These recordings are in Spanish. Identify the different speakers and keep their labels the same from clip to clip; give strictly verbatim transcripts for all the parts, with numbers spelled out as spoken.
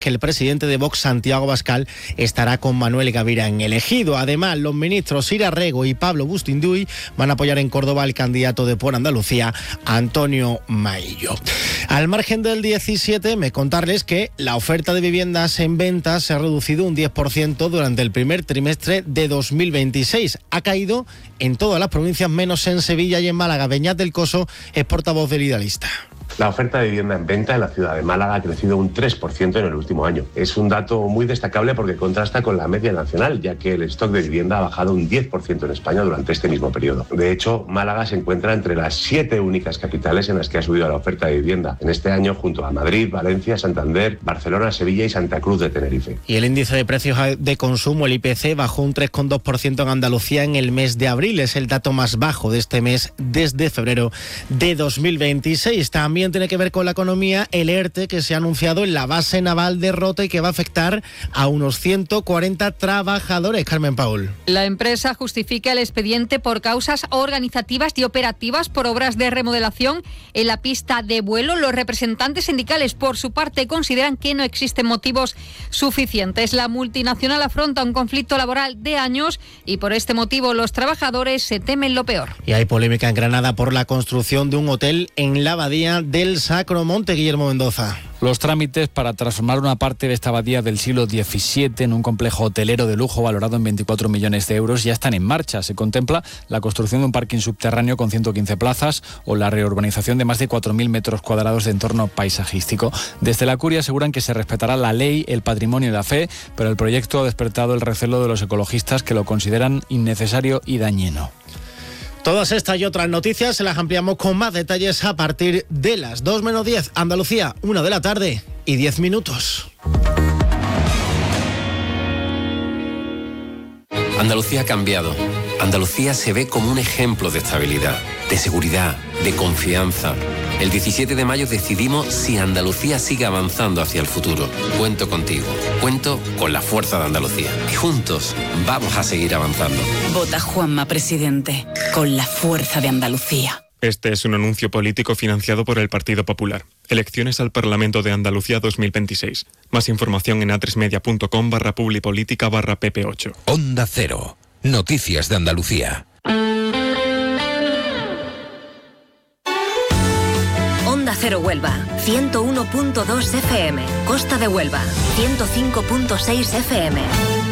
Speaker 1: que el presidente de Vox, Santiago Abascal, estará con Manuel Gavira en el Ejido. Además, los ministros Sira Rego y Pablo Bustinduy van a apoyar en Córdoba al candidato de Por Andalucía, Antonio Maillo. Al margen del diecisiete, me contarles que la oferta de viviendas en venta se ha reducido un diez por ciento durante el primer trimestre de dos mil veintiséis. Ha caído en todas las provincias menos en Sevilla y en Málaga. Beñat del Coso es portavoz del Idealista.
Speaker 2: La oferta de vivienda en venta en la ciudad de Málaga ha crecido un tres por ciento en el último año. Es un dato muy destacable porque contrasta con la media nacional, ya que el stock de vivienda ha bajado un diez por ciento en España durante este mismo periodo. De hecho, Málaga se encuentra entre las siete únicas capitales en las que ha subido la oferta de vivienda en este año, junto a Madrid, Valencia, Santander, Barcelona, Sevilla y Santa Cruz de Tenerife.
Speaker 1: Y el índice de precios de consumo, el I P C, bajó un tres coma dos por ciento en Andalucía en el mes de abril. Es el dato más bajo de este mes desde febrero de dos mil veintiséis. También tiene que ver con la economía el ERTE que se ha anunciado en la base naval de Rota y que va a afectar a unos ciento cuarenta trabajadores. Carmen Paul.
Speaker 3: La empresa justifica el expediente por causas organizativas y operativas por obras de remodelación en la pista de vuelo. Los representantes sindicales, por su parte, consideran que no existen motivos suficientes. La multinacional afronta un conflicto laboral de años y por este motivo los trabajadores se temen lo peor.
Speaker 1: Y hay polémica en Granada por la construcción de un hotel en la abadía del Sacromonte. Guillermo Mendoza.
Speaker 4: Los trámites para transformar una parte de esta abadía del siglo diecisiete en un complejo hotelero de lujo valorado en veinticuatro millones de euros ya están en marcha. Se contempla la construcción de un parking subterráneo con ciento quince plazas o la reurbanización de más de cuatro mil metros cuadrados de entorno paisajístico. Desde la Curia aseguran que se respetará la ley, el patrimonio y la fe, pero el proyecto ha despertado el recelo de los ecologistas que lo consideran innecesario y dañino.
Speaker 1: Todas estas y otras noticias se las ampliamos con más detalles a partir de las dos menos diez. Andalucía, una de la tarde y diez minutos.
Speaker 5: Andalucía ha cambiado. Andalucía se ve como un ejemplo de estabilidad, de seguridad, de confianza. El diecisiete de mayo decidimos si Andalucía sigue avanzando hacia el futuro. Cuento contigo, cuento con la fuerza de Andalucía. Y juntos vamos a seguir avanzando.
Speaker 6: Vota Juanma, presidente, con la fuerza de Andalucía.
Speaker 7: Este es un anuncio político financiado por el Partido Popular. Elecciones al Parlamento de Andalucía dos mil veintiséis. Más información en atresmedia.com barra publipolítica barra pp8.
Speaker 8: Onda Cero. Noticias de Andalucía.
Speaker 9: Onda Cero Huelva, ciento uno punto dos F M. Costa de Huelva, ciento cinco punto seis F M.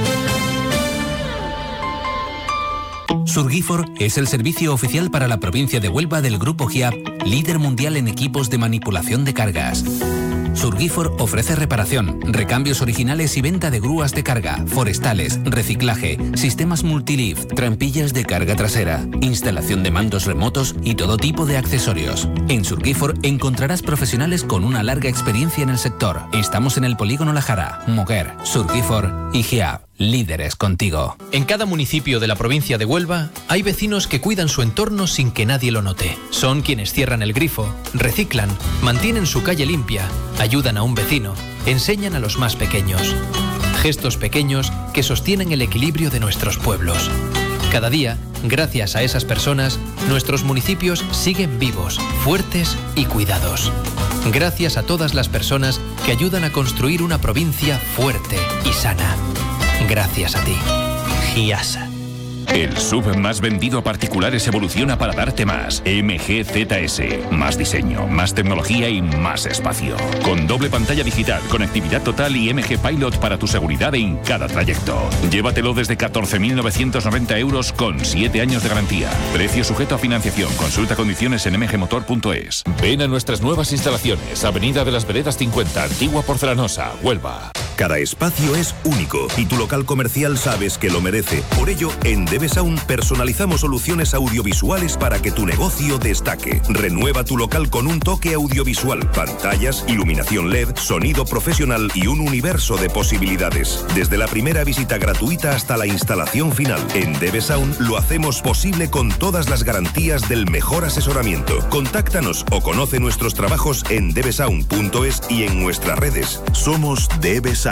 Speaker 10: Surgifor es el servicio oficial para la provincia de Huelva del Grupo Giap, líder mundial en equipos de manipulación de cargas. Surgifor ofrece reparación, recambios originales y venta de grúas de carga, forestales, reciclaje, sistemas multilift, trampillas de carga trasera, instalación de mandos remotos y todo tipo de accesorios. En Surgifor encontrarás profesionales con una larga experiencia en el sector. Estamos en el Polígono La Jara, Moguer, Surgifor y Giap. Líderes contigo.
Speaker 11: En cada municipio de la provincia de Huelva hay vecinos que cuidan su entorno sin que nadie lo note. Son quienes cierran el grifo, reciclan, mantienen su calle limpia, ayudan a un vecino, enseñan a los más pequeños. Gestos pequeños que sostienen el equilibrio de nuestros pueblos. Cada día, gracias a esas personas, nuestros municipios siguen vivos, fuertes y cuidados. Gracias a todas las personas que ayudan a construir una provincia fuerte y sana. Gracias a ti, Giasa.
Speaker 12: El S U V más vendido a particulares evoluciona para darte más. M G Z S. Más diseño, más tecnología y más espacio. Con doble pantalla digital, conectividad total y M G Pilot para tu seguridad en cada trayecto. Llévatelo desde catorce mil novecientos noventa euros con siete años de garantía. Precio sujeto a financiación. Consulta condiciones en m g motor punto es. Ven a nuestras nuevas instalaciones. Avenida de las Veredas cincuenta, Antigua Porcelanosa, Huelva.
Speaker 13: Cada espacio es único y tu local comercial sabes que lo merece. Por ello, en DebeSound personalizamos soluciones audiovisuales para que tu negocio destaque. Renueva tu local con un toque audiovisual, pantallas, iluminación L E D, sonido profesional y un universo de posibilidades. Desde la primera visita gratuita hasta la instalación final. En DebeSound lo hacemos posible con todas las garantías del mejor asesoramiento. Contáctanos o conoce nuestros trabajos en debesound punto es y en nuestras redes. Somos DebeSound.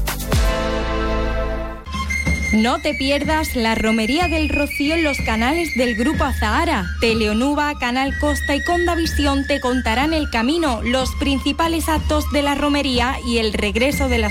Speaker 14: No te pierdas la Romería del Rocío en los canales del Grupo Azahara. Teleonuba, Canal Costa y Condavisión te contarán el camino, los principales actos de la romería y el regreso de las